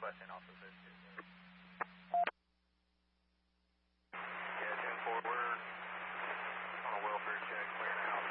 requesting also says 2. Yeah, 10-4, we're on a welfare check, clearing out.